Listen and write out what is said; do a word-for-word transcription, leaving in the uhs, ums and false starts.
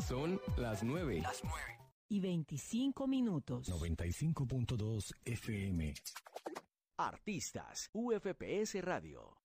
Son las nueve. Las nueve. Y veinticinco minutos. noventa y cinco punto dos F M. Artistas, U F P S Radio.